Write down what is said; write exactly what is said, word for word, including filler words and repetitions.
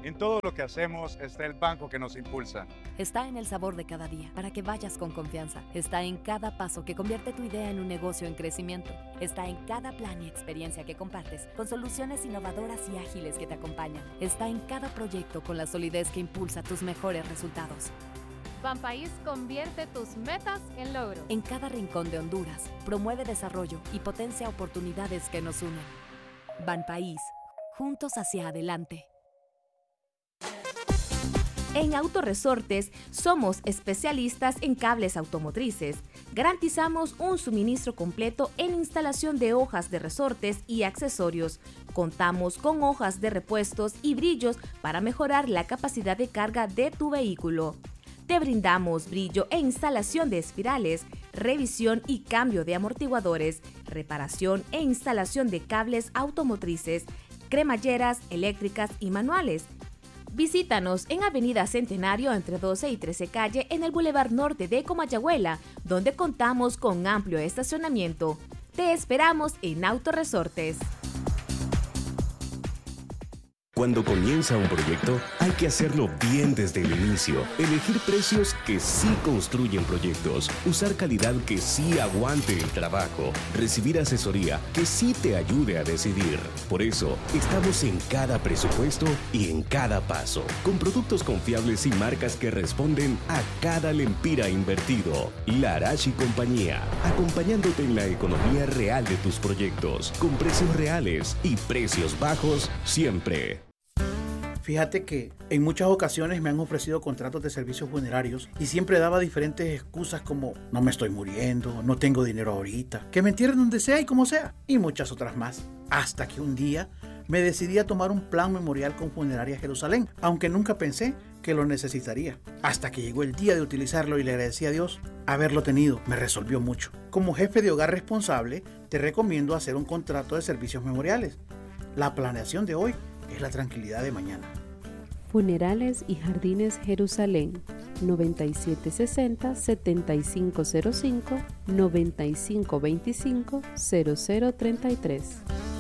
En todo lo que hacemos está el banco que nos impulsa. Está en el sabor de cada día, para que vayas con confianza. Está en cada paso que convierte tu idea en un negocio en crecimiento. Está en cada plan y experiencia que compartes, con soluciones innovadoras y ágiles que te acompañan. Está en cada proyecto con la solidez que impulsa tus mejores resultados. Banpaís convierte tus metas en logros. En cada rincón de Honduras, promueve desarrollo y potencia oportunidades que nos unen. Banpaís, juntos hacia adelante. En Autoresortes somos especialistas en cables automotrices. Garantizamos un suministro completo en instalación de hojas de resortes y accesorios. Contamos con hojas de repuestos y brillos para mejorar la capacidad de carga de tu vehículo. Te brindamos brillo e instalación de espirales, revisión y cambio de amortiguadores, reparación e instalación de cables automotrices, cremalleras eléctricas y manuales. Visítanos en Avenida Centenario entre doce y trece calle en el Boulevard Norte de Comayagüela, donde contamos con amplio estacionamiento. Te esperamos en Autoresortes. Cuando comienza un proyecto, hay que hacerlo bien desde el inicio. Elegir precios que sí construyen proyectos. Usar calidad que sí aguante el trabajo. Recibir asesoría que sí te ayude a decidir. Por eso, estamos en cada presupuesto y en cada paso. Con productos confiables y marcas que responden a cada lempira invertido. Larache y compañía. Acompañándote en la economía real de tus proyectos. Con precios reales y precios bajos siempre. Fíjate que en muchas ocasiones me han ofrecido contratos de servicios funerarios y siempre daba diferentes excusas como no me estoy muriendo, no tengo dinero ahorita, que me entierren donde sea y como sea, y muchas otras más. Hasta que un día me decidí a tomar un plan memorial con Funeraria Jerusalén, aunque nunca pensé que lo necesitaría. Hasta que llegó el día de utilizarlo y le agradecí a Dios haberlo tenido, me resolvió mucho. Como jefe de hogar responsable, te recomiendo hacer un contrato de servicios memoriales. La planeación de hoy es la tranquilidad de mañana. Funerales y Jardines Jerusalén, noventa y siete sesenta, setenta y cinco cero cinco, noventa y cinco veinticinco, cero cero treinta y tres.